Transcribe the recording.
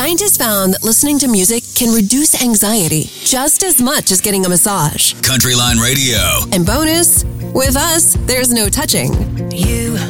Scientists found that listening to music can reduce anxiety just as much as getting a massage. Countryline Radio. And bonus, with us, there's no touching. You